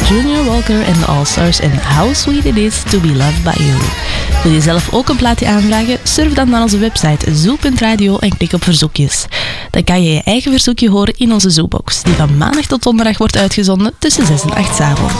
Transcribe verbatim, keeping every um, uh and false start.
Junior Walker en de All-Stars en How Sweet It Is To Be Loved By You. Wil je zelf ook een plaatje aanvragen? Surf dan naar onze website zoo punt radio en klik op verzoekjes. Dan kan je je eigen verzoekje horen in onze Zoobox, die van maandag tot donderdag wordt uitgezonden tussen zes en acht 's avonds.